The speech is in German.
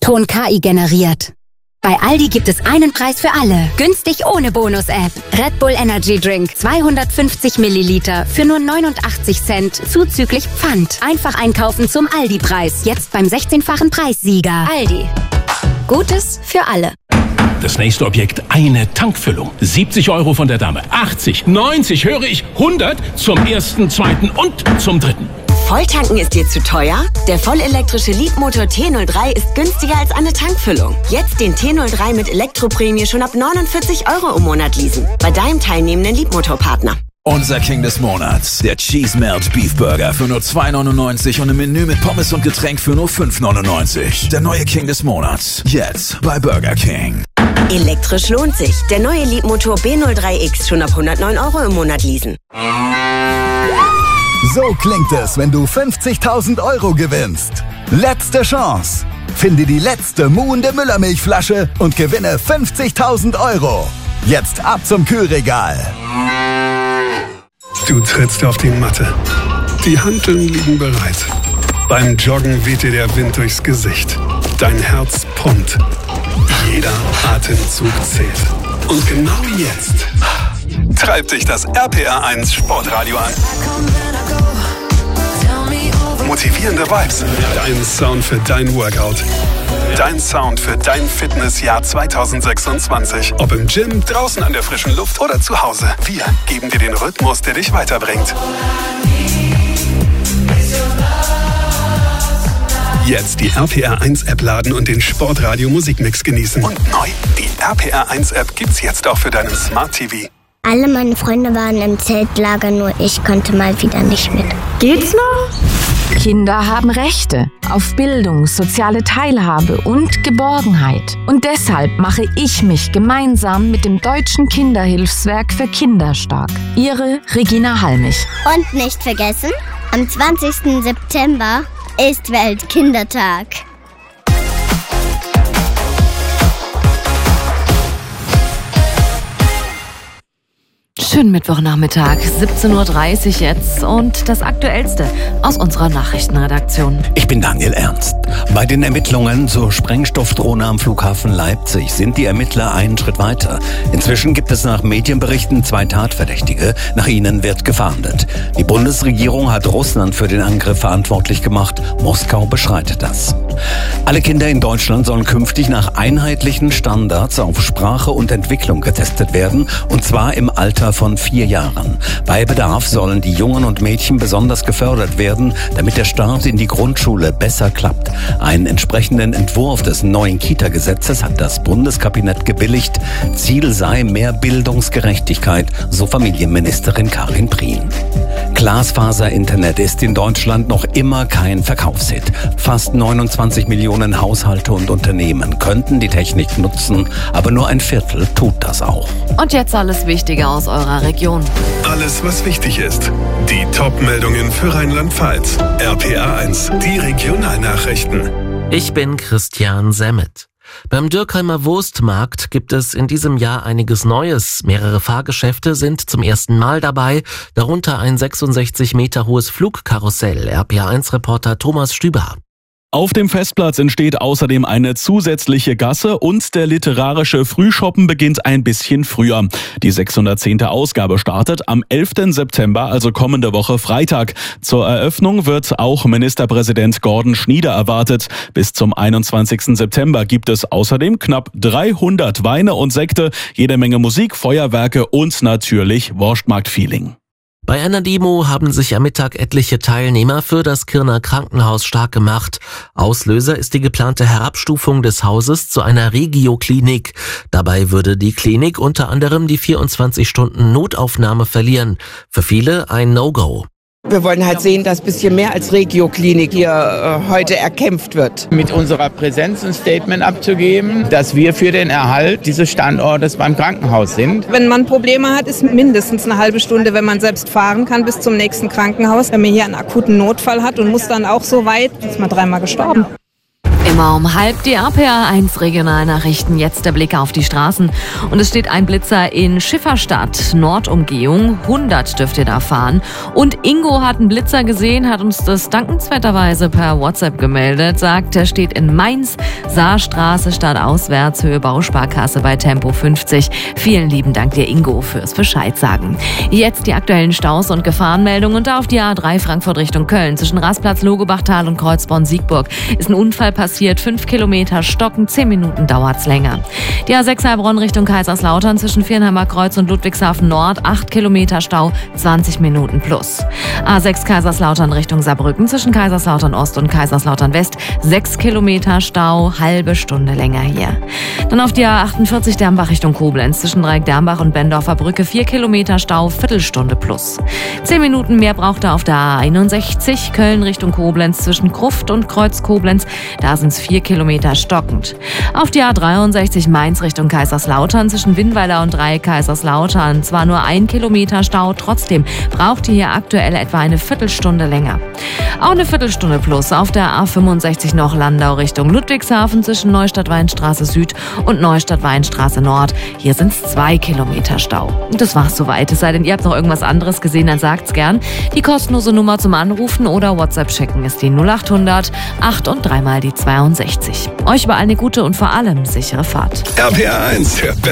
Ton KI generiert. Bei Aldi gibt es einen Preis für alle. Günstig ohne Bonus-App. Red Bull Energy Drink 250 Milliliter für nur 89 Cent zuzüglich Pfand. Einfach einkaufen zum Aldi-Preis. Jetzt beim 16-fachen Preissieger. Aldi. Gutes für alle. Das nächste Objekt, eine Tankfüllung. 70 € von der Dame. 80, 90, höre ich, 100 zum ersten, zweiten und zum dritten. Volltanken ist dir zu teuer? Der vollelektrische Leapmotor T03 ist günstiger als eine Tankfüllung. Jetzt den T03 mit Elektroprämie schon ab 49 € im Monat leasen. Bei deinem teilnehmenden Leapmotor-Partner. Unser King des Monats, der Cheese Melt Beef Burger für nur 2,99 und im Menü mit Pommes und Getränk für nur 5,99. Der neue King des Monats, jetzt bei Burger King. Elektrisch lohnt sich. Der neue Leapmotor B03X schon ab 109 € im Monat leasen. So klingt es, wenn du 50.000 € gewinnst. Letzte Chance. Finde die letzte muhende Müllermilchflasche und gewinne 50.000 €. Jetzt ab zum Kühlregal. Du trittst auf die Matte. Die Hanteln liegen bereit. Beim Joggen weht dir der Wind durchs Gesicht. Dein Herz pumpt. Jeder Atemzug zählt. Und genau jetzt treibt dich das RPR1 Sportradio an. Motivierende Vibes. Dein Sound für dein Workout. Dein Sound für dein Fitnessjahr 2026. Ob im Gym, draußen an der frischen Luft oder zu Hause. Wir geben dir den Rhythmus, der dich weiterbringt. Jetzt die RPR1-App laden und den Sportradio Musikmix genießen. Und neu, die RPR1-App gibt's jetzt auch für deinen Smart TV. Alle meine Freunde waren im Zeltlager, nur ich konnte mal wieder nicht mit. Geht's noch? Kinder haben Rechte auf Bildung, soziale Teilhabe und Geborgenheit. Und deshalb mache ich mich gemeinsam mit dem Deutschen Kinderhilfswerk für Kinder stark. Ihre Regina Halmich. Und nicht vergessen, am 20. September ist Weltkindertag. Schönen Mittwochnachmittag, 17:30 Uhr jetzt und das Aktuellste aus unserer Nachrichtenredaktion. Ich bin Daniel Ernst. Bei den Ermittlungen zur Sprengstoffdrohne am Flughafen Leipzig sind die Ermittler einen Schritt weiter. Inzwischen gibt es nach Medienberichten 2 Tatverdächtige. Nach ihnen wird gefahndet. Die Bundesregierung hat Russland für den Angriff verantwortlich gemacht. Moskau bestreitet das. Alle Kinder in Deutschland sollen künftig nach einheitlichen Standards auf Sprache und Entwicklung getestet werden, und zwar im Alter von 4 Jahren. Bei Bedarf sollen die Jungen und Mädchen besonders gefördert werden, damit der Start in die Grundschule besser klappt. Einen entsprechenden Entwurf des neuen Kita-Gesetzes hat das Bundeskabinett gebilligt. Ziel sei mehr Bildungsgerechtigkeit, so Familienministerin Karin Prien. Glasfaser-Internet ist in Deutschland noch immer kein Verkaufshit. Fast 29 Millionen Haushalte und Unternehmen könnten die Technik nutzen, aber nur ein Viertel tut das auch. Und jetzt alles Wichtige aus eurer Region. Alles, was wichtig ist. Die Top-Meldungen für Rheinland-Pfalz. RPR1, die Regionalnachrichten. Ich bin Christian Semmet. Beim Dürkheimer Wurstmarkt gibt es in diesem Jahr einiges Neues. Mehrere Fahrgeschäfte sind zum ersten Mal dabei, darunter ein 66 Meter hohes Flugkarussell. RPR1-Reporter Thomas Stüber. Auf dem Festplatz entsteht außerdem eine zusätzliche Gasse und der literarische Frühschoppen beginnt ein bisschen früher. Die 610. Ausgabe startet am 11. September, also kommende Woche Freitag. Zur Eröffnung wird auch Ministerpräsident Gordon Schnieder erwartet. Bis zum 21. September gibt es außerdem knapp 300 Weine und Sekte, jede Menge Musik, Feuerwerke und natürlich Wurstmarkt-Feeling. Bei einer Demo haben sich am Mittag etliche Teilnehmer für das Kirner Krankenhaus stark gemacht. Auslöser ist die geplante Herabstufung des Hauses zu einer Regio-Klinik. Dabei würde die Klinik unter anderem die 24-Stunden-Notaufnahme verlieren. Für viele ein No-Go. Wir wollen halt sehen, dass ein bisschen mehr als Regio-Klinik hier heute erkämpft wird. Mit unserer Präsenz ein Statement abzugeben, dass wir für den Erhalt dieses Standortes beim Krankenhaus sind. Wenn man Probleme hat, ist mindestens eine halbe Stunde, wenn man selbst fahren kann, bis zum nächsten Krankenhaus. Wenn man hier einen akuten Notfall hat und muss dann auch so weit, ist man 3-mal gestorben. Immer um halb die RPA1 Regionalnachrichten. Jetzt der Blick auf die Straßen. Und es steht ein Blitzer in Schifferstadt, Nordumgehung. 100 dürft ihr da fahren. Und Ingo hat einen Blitzer gesehen, hat uns das dankenswerterweise per WhatsApp gemeldet. Sagt, er steht in Mainz, Saarstraße, stadtauswärts, Höhe Bausparkasse bei Tempo 50. Vielen lieben Dank dir, Ingo, fürs Bescheid sagen. Jetzt die aktuellen Staus und Gefahrenmeldungen. Und da auf die A3 Frankfurt Richtung Köln zwischen Rastplatz, Logebachtal und Kreuzborn-Siegburg ist ein Unfall passiert. 5 Kilometer stocken, 10 Minuten dauert's länger. Die A6 Heilbronn Richtung Kaiserslautern zwischen Viernheimer Kreuz und Ludwigshafen Nord, 8 Kilometer Stau, 20 Minuten plus. A6 Kaiserslautern Richtung Saarbrücken zwischen Kaiserslautern Ost und Kaiserslautern West, 6 Kilometer Stau, halbe Stunde länger hier. Dann auf die A48 Dermbach Richtung Koblenz zwischen Dreieck Dermbach und Bendorfer Brücke, 4 Kilometer Stau, Viertelstunde plus. 10 Minuten mehr braucht er auf der A61 Köln Richtung Koblenz zwischen Gruft und Kreuz Koblenz, da sind 4 Kilometer stockend. Auf die A63 Mainz Richtung Kaiserslautern zwischen Winnweiler und Dreieck Kaiserslautern zwar nur 1 Kilometer Stau, trotzdem braucht ihr hier aktuell etwa eine Viertelstunde länger. Auch eine Viertelstunde plus auf der A65 noch Landau Richtung Ludwigshafen zwischen Neustadt-Weinstraße Süd und Neustadt-Weinstraße Nord. Hier sind es 2 Kilometer Stau. Und das war's soweit. Es sei denn, ihr habt noch irgendwas anderes gesehen, dann sagt's gern. Die kostenlose Nummer zum Anrufen oder WhatsApp schicken ist die 0800 8 und 3 mal die 62. Euch überall eine gute und vor allem sichere Fahrt. RPA1, der